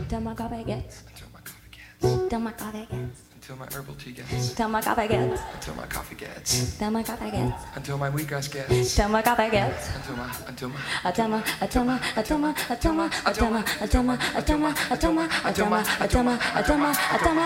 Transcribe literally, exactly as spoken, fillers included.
Until my coffee gets. Until my coffee gets. Until my coffee gets. Until my herbal tea gets. Until my coffee gets. Until my coffee gets. Until my coffee gets. Until my wheatgrass gets. Until my coffee gets. Until my until my Until my until my until my until my until my until my until my until my until my until my until my until my